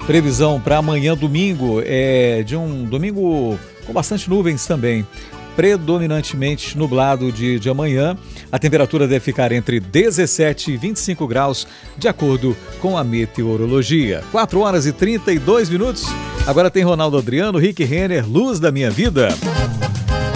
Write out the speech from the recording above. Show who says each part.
Speaker 1: Previsão para amanhã, domingo, é de um domingo com bastante nuvens também. Predominantemente nublado de amanhã. A temperatura deve ficar entre 17 e 25 graus, de acordo com a meteorologia. 4 horas e 32 minutos. Agora tem Ronaldo Adriano, Rick Renner, Luz da Minha Vida.